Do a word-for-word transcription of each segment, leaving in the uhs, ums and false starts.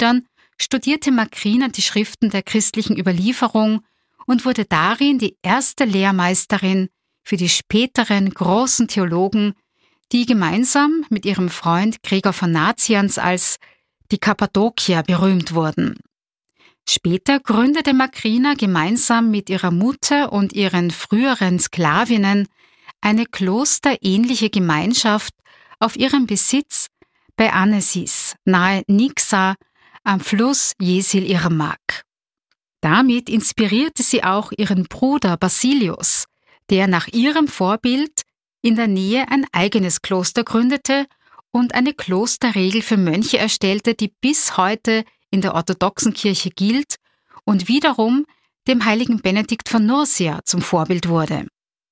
Brüdern studierte Macrina die Schriften der christlichen Überlieferung und wurde darin die erste Lehrmeisterin für die späteren großen Theologen, die gemeinsam mit ihrem Freund Gregor von Nazianz als die Kappadokier berühmt wurden. Später gründete Macrina gemeinsam mit ihrer Mutter und ihren früheren Sklavinnen eine klosterähnliche Gemeinschaft auf ihrem Besitz bei Anesis, nahe Nixa, am Fluss Jesil Irmak. Damit inspirierte sie auch ihren Bruder Basilius, der nach ihrem Vorbild in der Nähe ein eigenes Kloster gründete und eine Klosterregel für Mönche erstellte, die bis heute in der orthodoxen Kirche gilt und wiederum dem heiligen Benedikt von Nursia zum Vorbild wurde.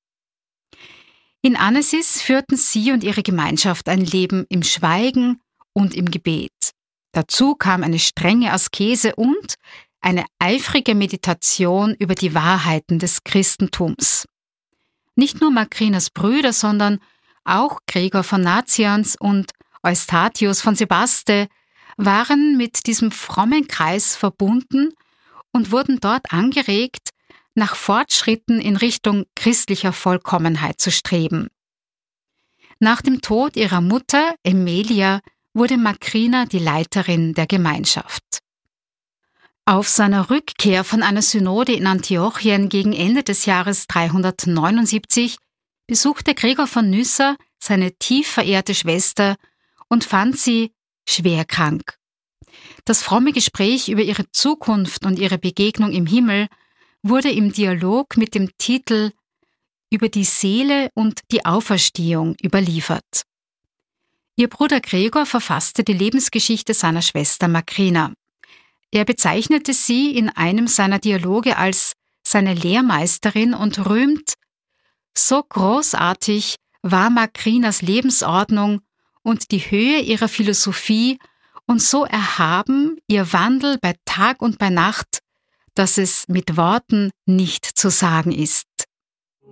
In Anesis führten sie und ihre Gemeinschaft ein Leben im Schweigen und im Gebet. Dazu kam eine strenge Askese und eine eifrige Meditation über die Wahrheiten des Christentums. Nicht nur Macrinas Brüder, sondern auch Gregor von Nazianz und Eustathius von Sebaste waren mit diesem frommen Kreis verbunden und wurden dort angeregt, nach Fortschritten in Richtung christlicher Vollkommenheit zu streben. Nach dem Tod ihrer Mutter Aemilia wurde Macrina die Leiterin der Gemeinschaft. Auf seiner Rückkehr von einer Synode in Antiochien gegen Ende des Jahres dreihundertneunundsiebzig besuchte Gregor von Nyssa seine tief verehrte Schwester und fand sie schwer krank. Das fromme Gespräch über ihre Zukunft und ihre Begegnung im Himmel wurde im Dialog mit dem Titel Über die Seele und die Auferstehung überliefert. Ihr Bruder Gregor verfasste die Lebensgeschichte seiner Schwester Macrina. Er bezeichnete sie in einem seiner Dialoge als seine Lehrmeisterin und rühmt: So großartig war Macrinas Lebensordnung und die Höhe ihrer Philosophie und so erhaben ihr Wandel bei Tag und bei Nacht, dass es mit Worten nicht zu sagen ist.